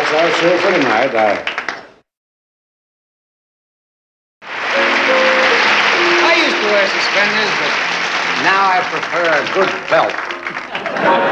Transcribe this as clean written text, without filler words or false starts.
That's our show for tonight. I used to wear suspenders, but now I prefer a good belt.